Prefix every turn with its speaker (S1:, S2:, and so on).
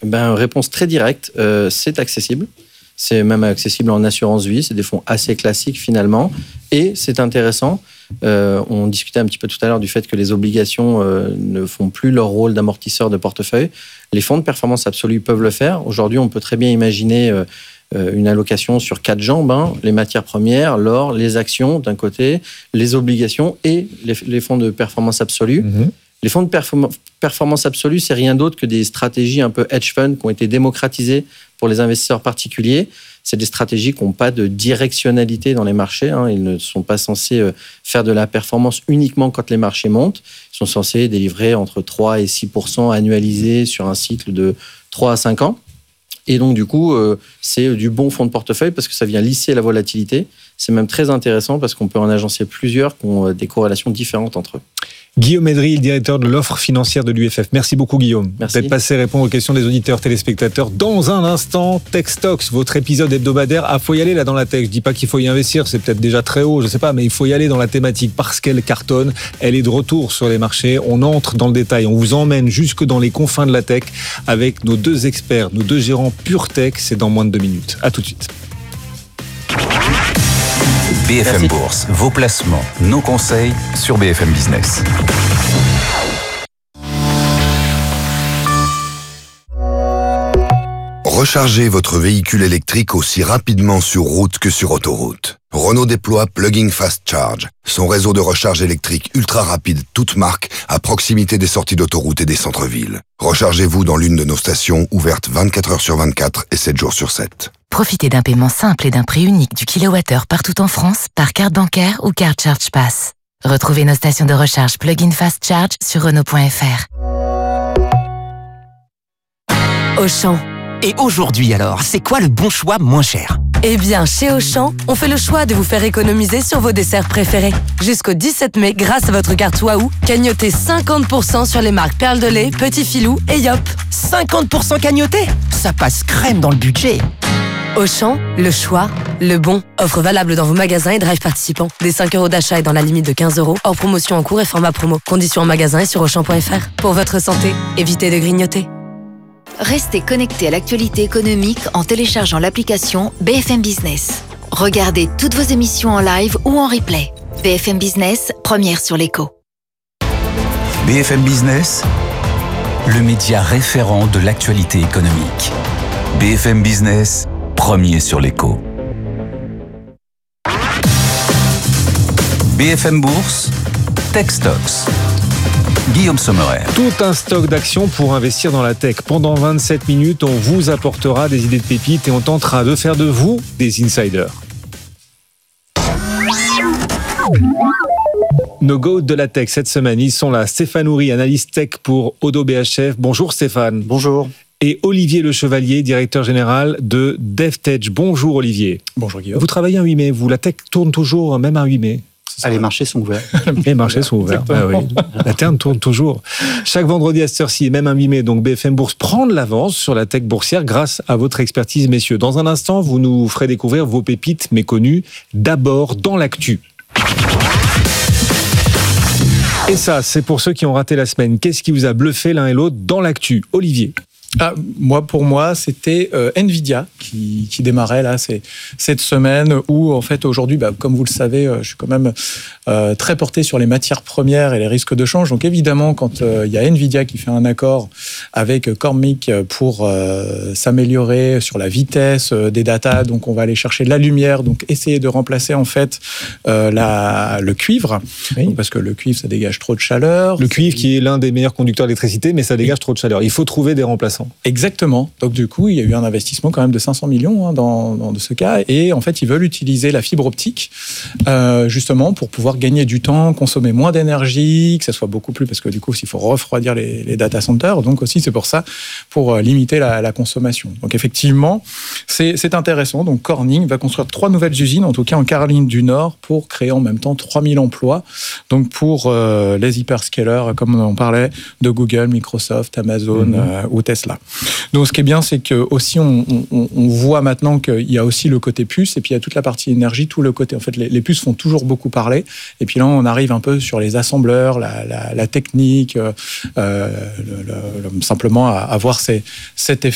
S1: Réponse très directe, c'est accessible. C'est même accessible en assurance vie. C'est des fonds assez classiques finalement. Et c'est intéressant. On discutait un petit peu tout à l'heure du fait que les obligations ne font plus leur rôle d'amortisseur de portefeuille. Les fonds de performance absolue peuvent le faire. Aujourd'hui, on peut très bien imaginer une allocation sur 4 jambes, les matières premières, l'or, les actions d'un côté, les obligations et les fonds de performance absolue. Les fonds de performance absolue, c'est rien d'autre que des stratégies un peu hedge fund qui ont été démocratisées pour les investisseurs particuliers. C'est des stratégies qui n'ont pas de directionnalité dans les marchés. Ils ne sont pas censés faire de la performance uniquement quand les marchés montent. Ils sont censés délivrer entre 3 et 6% annualisés sur un cycle de 3 à 5 ans. Et donc, du coup, c'est du bon fonds de portefeuille parce que ça vient lisser la volatilité. C'est même très intéressant parce qu'on peut en agencer plusieurs qui ont des corrélations différentes entre eux.
S2: Guillaume Edry, directeur de l'offre financière de l'UFF. Merci beaucoup, Guillaume.
S1: Merci.
S2: D'être passé répondre aux questions des auditeurs téléspectateurs. Dans un instant, TechStocks, votre épisode hebdomadaire. Faut y aller là dans la tech. Je dis pas qu'il faut y investir, c'est peut-être déjà très haut, je sais pas, mais il faut y aller dans la thématique parce qu'elle cartonne. Elle est de retour sur les marchés. On entre dans le détail. On vous emmène jusque dans les confins de la tech avec nos 2 experts, nos 2 gérants pure tech. C'est dans moins de 2 minutes. À tout de suite.
S3: BFM Bourse, vos placements, nos conseils sur BFM Business.
S4: Rechargez votre véhicule électrique aussi rapidement sur route que sur autoroute. Renault déploie Plug-in Fast Charge, son réseau de recharge électrique ultra rapide toute marque à proximité des sorties d'autoroute et des centres-villes. Rechargez-vous dans l'une de nos stations ouvertes 24 heures sur 24 et 7 jours sur 7.
S5: Profitez d'un paiement simple et d'un prix unique du kilowattheure partout en France par carte bancaire ou carte Charge Pass. Retrouvez nos stations de recharge Plug-in Fast Charge sur Renault.fr.
S6: Auchan. Et aujourd'hui alors, c'est quoi le bon choix moins cher ?
S7: Eh bien, chez Auchan, on fait le choix de vous faire économiser sur vos desserts préférés. Jusqu'au 17 mai, grâce à votre carte Waouh, cagnotez 50% sur les marques Perle de lait, Petit Filou et Yop.
S6: 50% cagnoté ? Ça passe crème dans le budget.
S7: Auchan, le choix, le bon. Offre valable dans vos magasins et drive participants. Des 5 € d'achat et dans la limite de 15 €. Hors promotion en cours et format promo. Conditions en magasin et sur Auchan.fr. Pour votre santé, évitez de grignoter.
S8: Restez connectés à l'actualité économique en téléchargeant l'application BFM Business. Regardez toutes vos émissions en live ou en replay. BFM Business, première sur l'écho.
S3: BFM Business, le média référent de l'actualité économique. BFM Business, premier sur l'écho. BFM Bourse, TechStocks. Guillaume Sommerer.
S2: Tout un stock d'actions pour investir dans la tech. Pendant 27 minutes, on vous apportera des idées de pépites et on tentera de faire de vous des insiders. Nos GOAT de la tech cette semaine, ils sont là. Stéphane Houry, analyste tech pour Oddo BHF. Bonjour Stéphane.
S9: Bonjour.
S2: Et Olivier Le Chevalier, directeur général de DevTech. Bonjour Olivier.
S9: Bonjour Guillaume.
S2: Vous travaillez un 8 mai, vous, la tech tourne toujours, même un 8 mai.
S9: Les marchés sont ouverts.
S2: Les marchés sont ouverts. Ah oui. La Terre tourne toujours. Chaque vendredi à cette heure-ci, et même un 8 mai, donc BFM Bourse prend de l'avance sur la tech boursière grâce à votre expertise, messieurs. Dans un instant, vous nous ferez découvrir vos pépites méconnues. D'abord, dans l'actu. Et ça, c'est pour ceux qui ont raté la semaine. Qu'est-ce qui vous a bluffé l'un et l'autre dans l'actu ? Olivier.
S9: Pour moi, c'était Nvidia qui démarrait là, c'est cette semaine où en fait aujourd'hui, comme vous le savez, je suis quand même très porté sur les matières premières et les risques de change. Donc évidemment, quand il y a Nvidia qui fait un accord avec Cormic pour s'améliorer sur la vitesse des data, donc on va aller chercher de la lumière, donc essayer de remplacer en fait le cuivre,
S2: oui.
S9: Parce que le cuivre ça dégage trop de chaleur.
S2: Le cuivre qui est l'un des meilleurs conducteurs d'électricité, mais ça dégage trop de chaleur. Il faut trouver des remplaçants.
S9: Exactement. Donc du coup, il y a eu un investissement quand même de 500 millions dans ce cas. Et en fait, ils veulent utiliser la fibre optique justement pour pouvoir gagner du temps, consommer moins d'énergie, que ça soit beaucoup plus, parce que du coup, il faut refroidir les data centers. Donc aussi, c'est pour ça, pour limiter la consommation. Donc effectivement, c'est intéressant. Donc Corning va construire 3 nouvelles usines, en tout cas en Caroline du Nord, pour créer en même temps 3000 emplois. Donc pour les hyperscalers, comme on en parlait, de Google, Microsoft, Amazon ou Tesla. Donc ce qui est bien, c'est que aussi on voit maintenant qu'il y a aussi le côté puce et puis il y a toute la partie énergie, tout le côté. En fait, les puces font toujours beaucoup parler. Et puis là, on arrive un peu sur les assembleurs, la technique, simplement à avoir cet effet